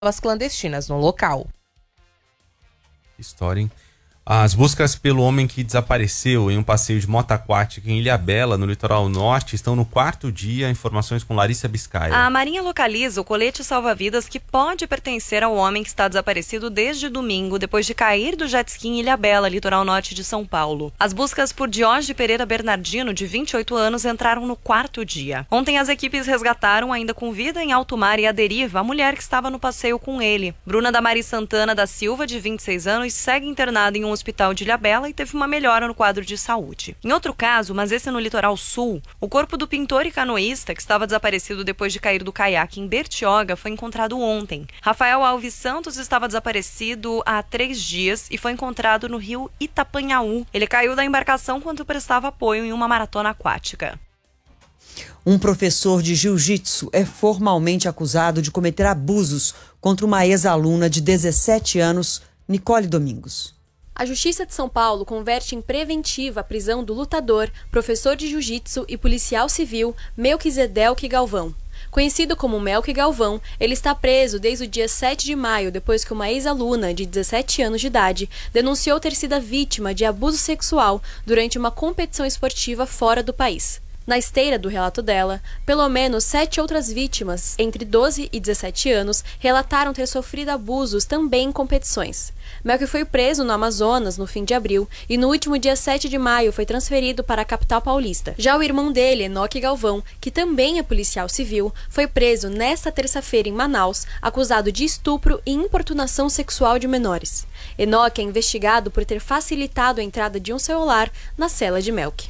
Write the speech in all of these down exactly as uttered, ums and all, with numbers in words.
as clandestinas no local. História, hein? As buscas pelo homem que desapareceu em um passeio de moto aquática em Ilhabela, no litoral norte, estão no quarto dia. Informações com Larissa Biscaia. A Marinha localiza o colete salva-vidas que pode pertencer ao homem que está desaparecido desde domingo, depois de cair do jet ski em Ilhabela, litoral norte de São Paulo. As buscas por Diógenes Pereira Bernardino, de vinte e oito anos, entraram no quarto dia. Ontem as equipes resgataram, ainda com vida em alto mar e à deriva, a mulher que estava no passeio com ele. Bruna Damari Santana da Silva, de vinte e seis anos, segue internada em um hospital de Ilhabela e teve uma melhora no quadro de saúde. Em outro caso, mas esse no litoral sul, o corpo do pintor e canoísta que estava desaparecido depois de cair do caiaque em Bertioga foi encontrado ontem. Rafael Alves Santos estava desaparecido há três dias e foi encontrado no rio Itapanhaú. Ele caiu da embarcação quando prestava apoio em uma maratona aquática. Um professor de jiu-jitsu é formalmente acusado de cometer abusos contra uma ex-aluna de dezessete anos, Nicole Domingos. A Justiça de São Paulo converte em preventiva a prisão do lutador, professor de jiu-jitsu e policial civil Melquisedelque Galvão. Conhecido como Melque Galvão, ele está preso desde o dia sete de maio, depois que uma ex-aluna de dezessete anos de idade denunciou ter sido vítima de abuso sexual durante uma competição esportiva fora do país. Na esteira do relato dela, pelo menos sete outras vítimas, entre doze e dezessete anos, relataram ter sofrido abusos também em competições. Melque foi preso no Amazonas no fim de abril e no último dia sete de maio foi transferido para a capital paulista. Já o irmão dele, Enoque Galvão, que também é policial civil, foi preso nesta terça-feira em Manaus, acusado de estupro e importunação sexual de menores. Enoque é investigado por ter facilitado a entrada de um celular na cela de Melque.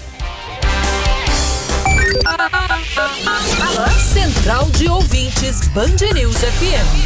Central de Ouvintes Band News F M.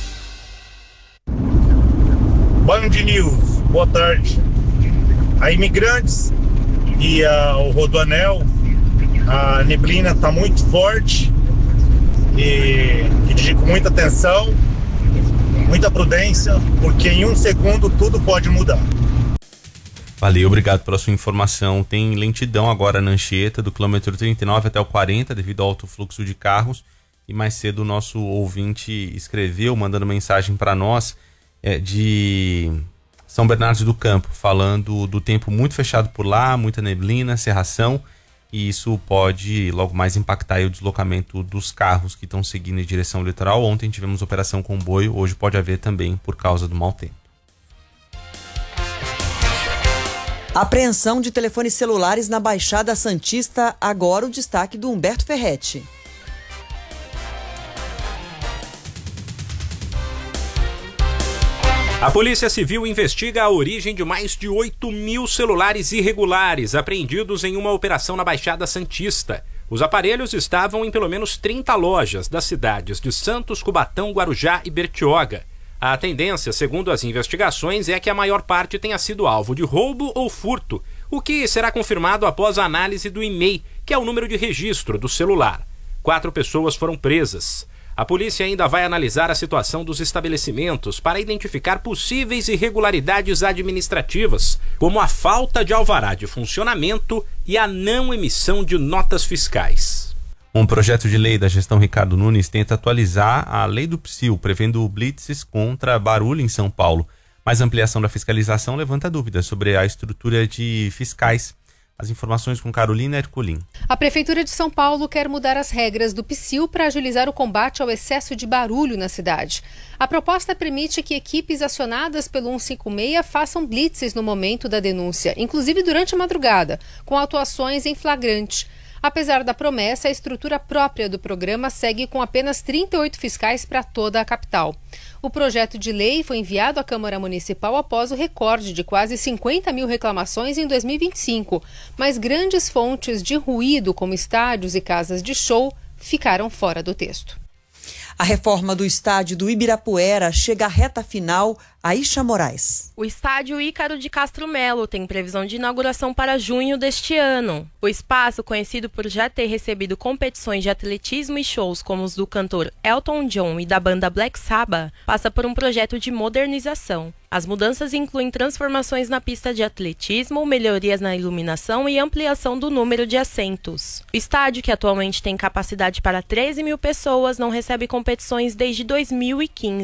Band News, boa tarde. A imigrantes e a, o Rodoanel, a neblina está muito forte e dirigir com muita atenção, muita prudência, porque em um segundo tudo pode mudar. Valeu, obrigado pela sua informação. Tem lentidão agora na Anchieta, do quilômetro trinta e nove até o quarenta, devido ao alto fluxo de carros. E mais cedo o nosso ouvinte escreveu, mandando mensagem para nós, é, de São Bernardo do Campo, falando do tempo muito fechado por lá, muita neblina, cerração, e isso pode logo mais impactar aí o deslocamento dos carros que estão seguindo em direção ao litoral. Ontem tivemos operação comboio, hoje pode haver também por causa do mau tempo. Apreensão de telefones celulares na Baixada Santista, agora o destaque do Humberto Ferretti. A Polícia Civil investiga a origem de mais de oito mil celulares irregulares apreendidos em uma operação na Baixada Santista. Os aparelhos estavam em pelo menos trinta lojas das cidades de Santos, Cubatão, Guarujá e Bertioga. A tendência, segundo as investigações, é que a maior parte tenha sido alvo de roubo ou furto, o que será confirmado após a análise do I M E I, que é o número de registro do celular. Quatro pessoas foram presas. A polícia ainda vai analisar a situação dos estabelecimentos para identificar possíveis irregularidades administrativas, como a falta de alvará de funcionamento e a não emissão de notas fiscais. Um projeto de lei da gestão Ricardo Nunes tenta atualizar a lei do Psil, prevendo blitzes contra barulho em São Paulo. Mas a ampliação da fiscalização levanta dúvidas sobre a estrutura de fiscais. As informações com Carolina Ercolim. A Prefeitura de São Paulo quer mudar as regras do Psil para agilizar o combate ao excesso de barulho na cidade. A proposta permite que equipes acionadas pelo cento e cinquenta e seis façam blitzes no momento da denúncia, inclusive durante a madrugada, com atuações em flagrante. Apesar da promessa, a estrutura própria do programa segue com apenas trinta e oito fiscais para toda a capital. O projeto de lei foi enviado à Câmara Municipal após o recorde de quase cinquenta mil reclamações em dois mil e vinte e cinco, mas grandes fontes de ruído, como estádios e casas de show, ficaram fora do texto. A reforma do estádio do Ibirapuera chega à reta final. Aisha Moraes. O estádio Ícaro de Castro Melo tem previsão de inauguração para junho deste ano. O espaço, conhecido por já ter recebido competições de atletismo e shows como os do cantor Elton John e da banda Black Sabbath, passa por um projeto de modernização. As mudanças incluem transformações na pista de atletismo, melhorias na iluminação e ampliação do número de assentos. O estádio, que atualmente tem capacidade para treze mil pessoas, não recebe competições desde dois mil e quinze.